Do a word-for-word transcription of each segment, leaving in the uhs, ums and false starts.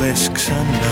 πες ξανά.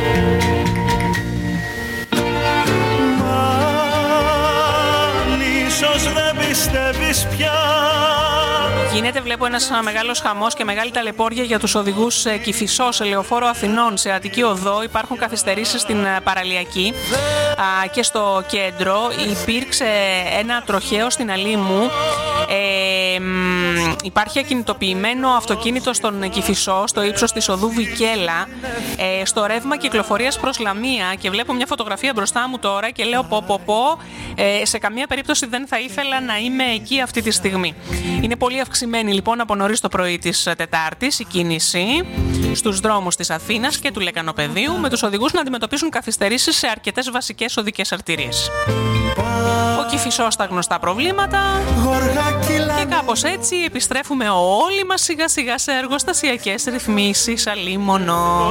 Ίσως δεν πιστεύεις πια. Γίνεται, βλέπω, ένας μεγάλος χαμός και μεγάλη ταλαιπώρια για τους οδηγούς Κηφισό σε λεωφόρο Αθηνών, σε Αττική Οδό. Υπάρχουν καθυστερήσεις στην παραλιακή α, και στο κέντρο. Υπήρξε ένα τροχαίο στην Αλήμου. Ε, μ, υπάρχει ακινητοποιημένο αυτοκίνητο στον Κηφισό, στο ύψος της οδού Βικέλα, ε, στο ρεύμα κυκλοφορίας προς Λαμία, και βλέπω μια φωτογραφία μπροστά μου τώρα και λέω πω πω πω, ε, σε καμία περίπτωση δεν θα ήθελα να είμαι εκεί αυτή τη στιγμή. Είναι πολύ αυξημένη λοιπόν από νωρίς το πρωί της Τετάρτης η κίνηση στους δρόμους της Αθήνας και του Λεκανοπεδίου, με τους οδηγούς να αντιμετωπίσουν καθυστερήσεις σε αρκετές βασικές οδικές αρτηρίες. Ο Κηφισός στα γνωστά προβλήματα, και κάπως έτσι επιστρέφουμε όλοι μας σιγά σιγά σε εργοστασιακές ρυθμίσεις αλίμονο.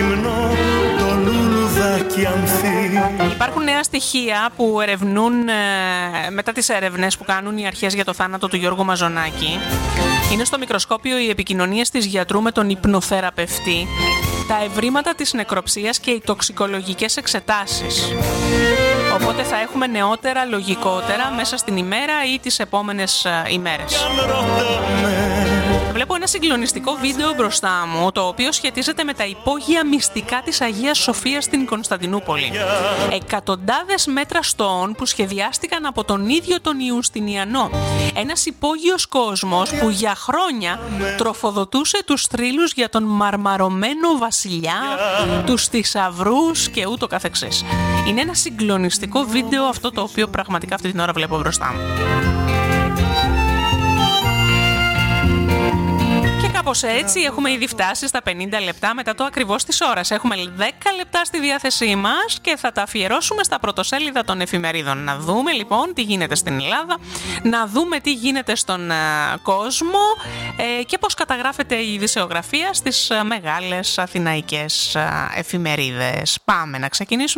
Υπάρχουν νέα στοιχεία που ερευνούν ε, μετά τις έρευνες που κάνουν οι αρχές για το θάνατο του Γιώργου Μαζονάκη. Είναι στο μικροσκόπιο οι επικοινωνίες της γιατρού με τον υπνοθεραπευτή, τα ευρήματα της νεκροψίας και οι τοξικολογικές εξετάσεις. Οπότε θα έχουμε νεότερα, λογικότερα, μέσα στην ημέρα ή τις επόμενες ε, ημέρες. Βλέπω ένα συγκλονιστικό βίντεο μπροστά μου, το οποίο σχετίζεται με τα υπόγεια μυστικά της Αγίας Σοφίας στην Κωνσταντινούπολη. Εκατοντάδες μέτρα στόων που σχεδιάστηκαν από τον ίδιο τον Ιουστινιανό. Ένας υπόγειος κόσμος που για χρόνια τροφοδοτούσε τους θρύλους για τον μαρμαρωμένο βασιλιά, τους θησαυρούς και ούτω καθεξής. Είναι ένα συγκλονιστικό βίντεο αυτό, το οποίο πραγματικά αυτή την ώρα βλέπω μπροστά μου. Κάπως έτσι έχουμε ήδη φτάσει στα πενήντα λεπτά μετά το ακριβώς της ώρας. Έχουμε δέκα λεπτά στη διάθεσή μας και θα τα αφιερώσουμε στα πρωτοσέλιδα των εφημερίδων. Να δούμε λοιπόν τι γίνεται στην Ελλάδα, να δούμε τι γίνεται στον uh, κόσμο ε, και πώς καταγράφεται η ειδησεογραφία στις uh, μεγάλες αθηναϊκές uh, εφημερίδες. Πάμε να ξεκινήσουμε.